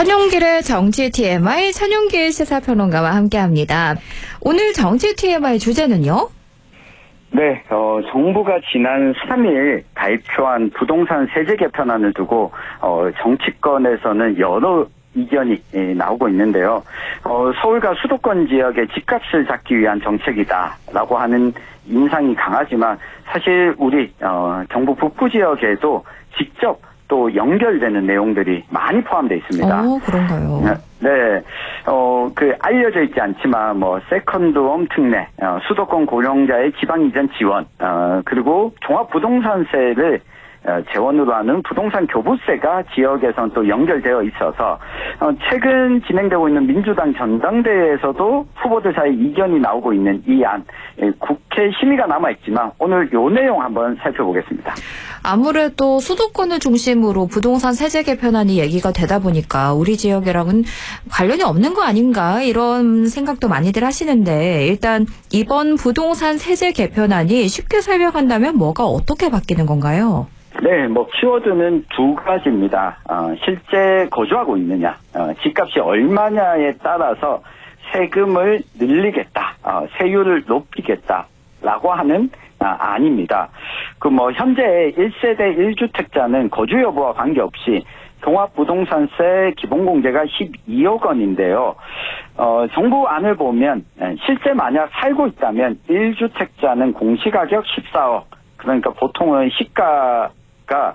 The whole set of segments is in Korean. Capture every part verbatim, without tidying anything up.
천용길의 정치 티엠아이 천용길 시사평론가와 함께합니다. 오늘 정치 티엠아이 주제는요? 네, 어, 정부가 지난 삼 일 발표한 부동산 세제 개편안을 두고 어, 정치권에서는 여러 이견이 예, 나오고 있는데요. 어, 서울과 수도권 지역의 집값을 잡기 위한 정책이다라고 하는 인상이 강하지만 사실 우리 어, 경북 북부 지역에도 직접 또 연결되는 내용들이 많이 포함되어 있습니다. 어, 그런가요? 네, 어, 그, 알려져 있지 않지만, 뭐, 세컨드홈 특례, 어, 수도권 고령자의 지방 이전 지원, 어, 그리고 종합부동산세를 어, 재원으로 하는 부동산 교부세가 지역에선 또 연결되어 있어서 어, 최근 진행되고 있는 민주당 전당대회에서도 후보들 사이 이견이 나오고 있는 이 안, 예, 국회 심의가 남아있지만 오늘 요 내용 한번 살펴보겠습니다. 아무래도 수도권을 중심으로 부동산 세제 개편안이 얘기가 되다 보니까 우리 지역이랑은 관련이 없는 거 아닌가 이런 생각도 많이들 하시는데 일단 이번 부동산 세제 개편안이 쉽게 설명한다면 뭐가 어떻게 바뀌는 건가요? 네, 뭐 키워드는 두 가지입니다. 어, 실제 거주하고 있느냐, 어, 집값이 얼마냐에 따라서 세금을 늘리겠다, 어, 세율을 높이겠다라고 하는 아, 아닙니다. 그 뭐 현재 일 세대 일 주택자는 거주 여부와 관계없이 종합부동산세 기본공제가 십이억 원인데요. 어, 정부 안을 보면 실제 만약 살고 있다면 일 주택자는 공시가격 십사억, 그러니까 보통은 시가 가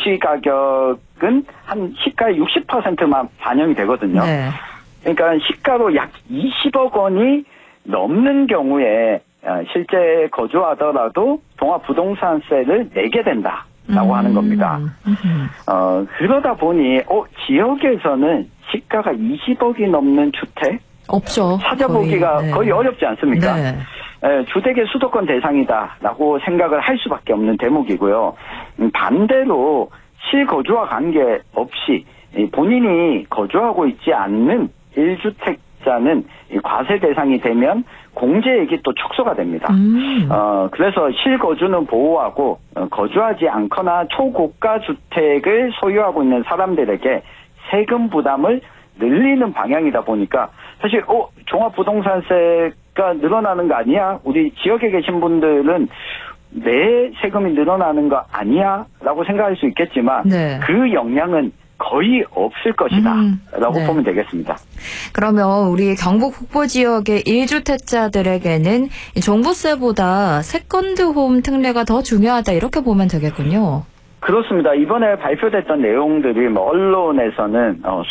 공시가격은 한 시가의 육십 퍼센트만 반영이 되거든요. 네. 그러니까 시가로 약 이십억 원이 넘는 경우에 실제 거주하더라도 종합부동산세를 내게 된다라고 음. 하는 겁니다. 어, 그러다 보니 어, 지역에서는 시가가 이십억이 넘는 주택 없죠. 찾아보기가 거의, 네. 거의 어렵지 않습니까? 네. 예, 주택의 수도권 대상이다라고 생각을 할 수밖에 없는 대목이고요. 반대로 실거주와 관계없이 본인이 거주하고 있지 않는 일 주택자는 과세 대상이 되면 공제액이 또 축소가 됩니다. 음. 어, 그래서 실거주는 보호하고 거주하지 않거나 초고가 주택을 소유하고 있는 사람들에게 세금 부담을 늘리는 방향이다 보니까 사실 어 종합부동산세가 늘어나는 거 아니야? 우리 지역에 계신 분들은 내 세금이 늘어나는 거 아니야? 라고 생각할 수 있겠지만 네. 그 영향은 거의 없을 것이다 음, 라고 네. 보면 되겠습니다. 그러면 우리 경북 북부 지역의 일 주택자들에게는 종부세보다 세컨드홈 특례가 더 중요하다 이렇게 보면 되겠군요. 그렇습니다. 이번에 발표됐던 내용들이 뭐 언론에서는 어,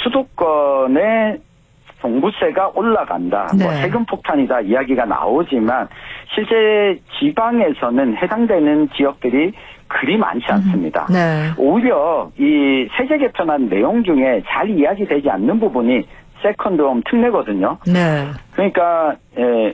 수도권의 종부세가 올라간다, 네. 뭐 세금 폭탄이다 이야기가 나오지만 실제 지방에서는 해당되는 지역들이 그리 많지 않습니다. 음, 네. 오히려 이 세제 개편안 내용 중에 잘 이야기되지 않는 부분이 세컨드홈 특례거든요. 네. 그러니까 에,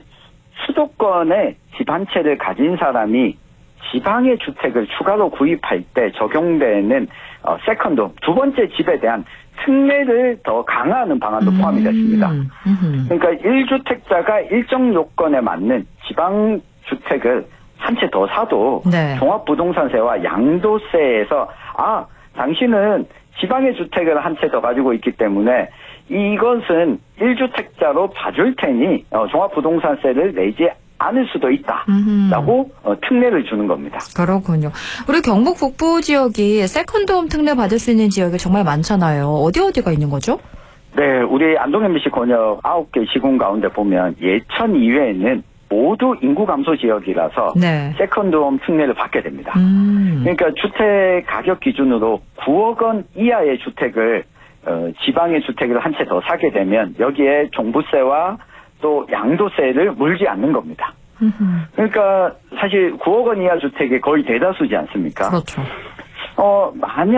수도권에 집 한 채를 가진 사람이 지방의 주택을 추가로 구입할 때 적용되는 어, 세컨드, 두 번째 집에 대한 특례를 더 강화하는 방안도 음, 포함이 됐습니다. 음. 그러니까 일 주택자가 일정 요건에 맞는 지방 주택을 한 채 더 사도 네. 종합부동산세와 양도세에서 아, 당신은 지방의 주택을 한 채 더 가지고 있기 때문에 이것은 일 주택자로 봐줄 테니 어, 종합부동산세를 내지 않을 수도 있다라고 어, 특례를 주는 겁니다. 그렇군요. 우리 경북 북부 지역이 세컨드홈 특례 받을 수 있는 지역이 정말 많잖아요. 어디 어디가 있는 거죠? 네, 우리 안동엠비씨 권역 아홉 개 시군 가운데 보면 예천 이외에는 모두 인구 감소 지역이라서 네. 세컨드홈 특례를 받게 됩니다. 음. 그러니까 주택 가격 기준으로 구억 원 이하의 주택을 어, 지방의 주택을 한 채 더 사게 되면 여기에 종부세와 또 양도세를 물지 않는 겁니다. 그러니까 사실 구억 원 이하 주택이 거의 대다수지 않습니까? 그렇죠. 어,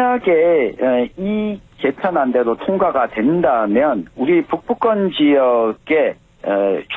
만약에 이 개편안대로 통과가 된다면 우리 북부권 지역의